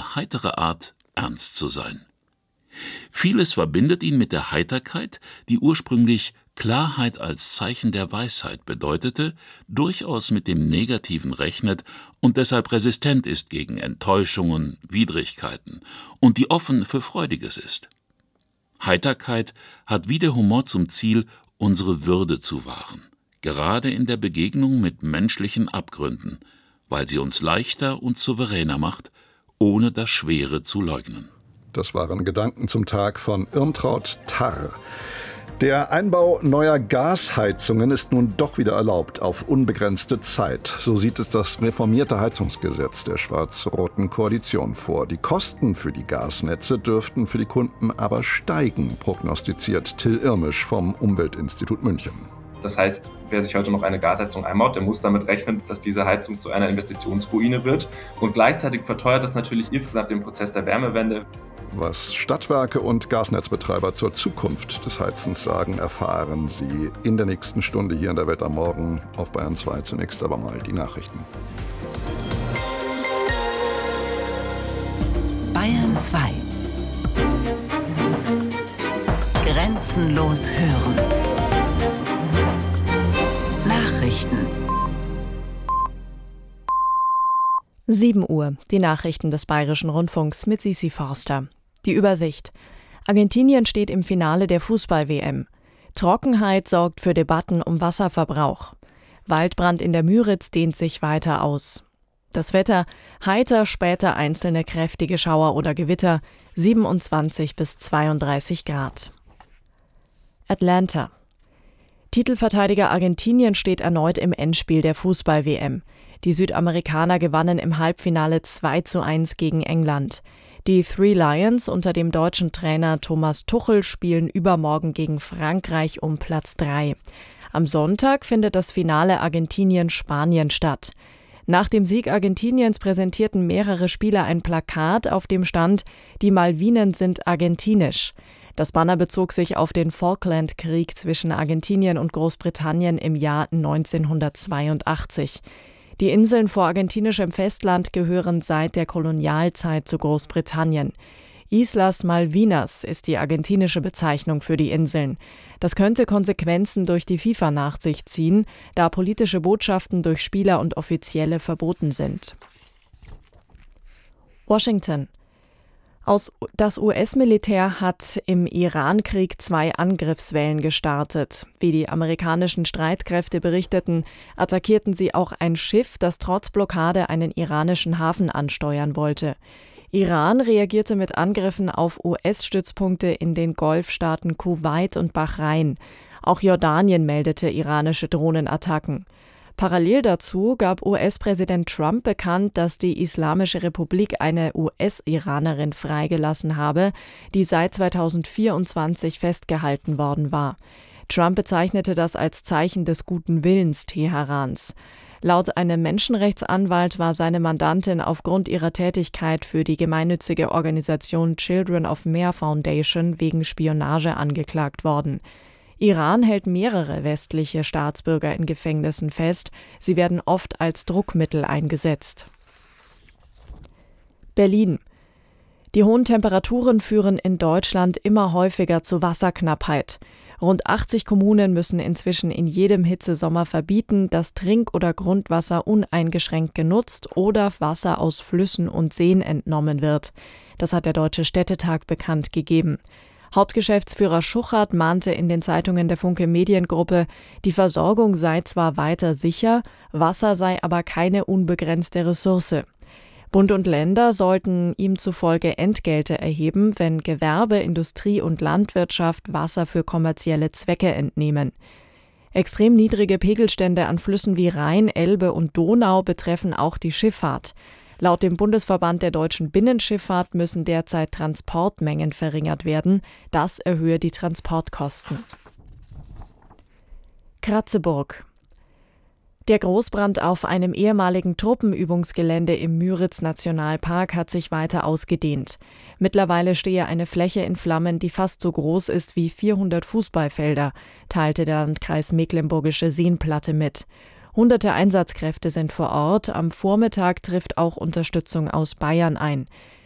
eine heitere Art, ernst zu sein. Vieles verbindet ihn mit der Heiterkeit, die ursprünglich Klarheit als Zeichen der Weisheit bedeutete, durchaus mit dem Negativen rechnet und deshalb resistent ist gegen Enttäuschungen, Widrigkeiten und die offen für Freudiges ist. Heiterkeit hat wie der Humor zum Ziel, unsere Würde zu wahren, gerade in der Begegnung mit menschlichen Abgründen, weil sie uns leichter und souveräner macht, ohne das Schwere zu leugnen. Das waren Gedanken zum Tag von Irmtraut Tarr. Der Einbau neuer Gasheizungen ist nun doch wieder erlaubt auf unbegrenzte Zeit. So sieht es das reformierte Heizungsgesetz der schwarz-roten Koalition vor. Die Kosten für die Gasnetze dürften für die Kunden aber steigen, prognostiziert Till Irmisch vom Umweltinstitut München. Das heißt, wer sich heute noch eine Gasheizung einbaut, der muss damit rechnen, dass diese Heizung zu einer Investitionsruine wird. Und gleichzeitig verteuert das natürlich insgesamt den Prozess der Wärmewende. Was Stadtwerke und Gasnetzbetreiber zur Zukunft des Heizens sagen, erfahren Sie in der nächsten Stunde hier in der Welt am Morgen auf Bayern 2. Zunächst aber mal die Nachrichten. Bayern 2. Grenzenlos hören. Nachrichten. 7 Uhr, die Nachrichten des Bayerischen Rundfunks mit Sisi Forster. Die Übersicht. Argentinien steht im Finale der Fußball-WM. Trockenheit sorgt für Debatten um Wasserverbrauch. Waldbrand in der Müritz dehnt sich weiter aus. Das Wetter: heiter, später einzelne kräftige Schauer oder Gewitter, 27 bis 32 Grad. Atlanta. Titelverteidiger Argentinien steht erneut im Endspiel der Fußball-WM. Die Südamerikaner gewannen im Halbfinale 2:1 gegen England. Die Three Lions unter dem deutschen Trainer Thomas Tuchel spielen übermorgen gegen Frankreich um Platz 3. Am Sonntag findet das Finale Argentinien-Spanien statt. Nach dem Sieg Argentiniens präsentierten mehrere Spieler ein Plakat, auf dem stand: Die Malvinen sind argentinisch. Das Banner bezog sich auf den Falklandkrieg zwischen Argentinien und Großbritannien im Jahr 1982. Die Inseln vor argentinischem Festland gehören seit der Kolonialzeit zu Großbritannien. Islas Malvinas ist die argentinische Bezeichnung für die Inseln. Das könnte Konsequenzen durch die FIFA nach sich ziehen, da politische Botschaften durch Spieler und Offizielle verboten sind. Washington. Das US-Militär hat im Iran-Krieg 2 Angriffswellen gestartet. Wie die amerikanischen Streitkräfte berichteten, attackierten sie auch ein Schiff, das trotz Blockade einen iranischen Hafen ansteuern wollte. Iran reagierte mit Angriffen auf US-Stützpunkte in den Golfstaaten Kuwait und Bahrain. Auch Jordanien meldete iranische Drohnenattacken. Parallel dazu gab US-Präsident Trump bekannt, dass die Islamische Republik eine US-Iranerin freigelassen habe, die seit 2024 festgehalten worden war. Trump bezeichnete das als Zeichen des guten Willens Teherans. Laut einem Menschenrechtsanwalt war seine Mandantin aufgrund ihrer Tätigkeit für die gemeinnützige Organisation Children of Meer Foundation wegen Spionage angeklagt worden. Iran hält mehrere westliche Staatsbürger in Gefängnissen fest. Sie werden oft als Druckmittel eingesetzt. Berlin. Die hohen Temperaturen führen in Deutschland immer häufiger zu Wasserknappheit. Rund 80 Kommunen müssen inzwischen in jedem Hitzesommer verbieten, dass Trink- oder Grundwasser uneingeschränkt genutzt oder Wasser aus Flüssen und Seen entnommen wird. Das hat der Deutsche Städtetag bekannt gegeben. Hauptgeschäftsführer Schuchert mahnte in den Zeitungen der Funke Mediengruppe, die Versorgung sei zwar weiter sicher, Wasser sei aber keine unbegrenzte Ressource. Bund und Länder sollten ihm zufolge Entgelte erheben, wenn Gewerbe, Industrie und Landwirtschaft Wasser für kommerzielle Zwecke entnehmen. Extrem niedrige Pegelstände an Flüssen wie Rhein, Elbe und Donau betreffen auch die Schifffahrt. Laut dem Bundesverband der deutschen Binnenschifffahrt müssen derzeit Transportmengen verringert werden. Das erhöhe die Transportkosten. Kratzeburg. Der Großbrand auf einem ehemaligen Truppenübungsgelände im Müritz-Nationalpark hat sich weiter ausgedehnt. Mittlerweile stehe eine Fläche in Flammen, die fast so groß ist wie 400 Fußballfelder, teilte der Landkreis Mecklenburgische Seenplatte mit. Hunderte Einsatzkräfte sind vor Ort. Am Vormittag trifft auch Unterstützung aus Bayern ein.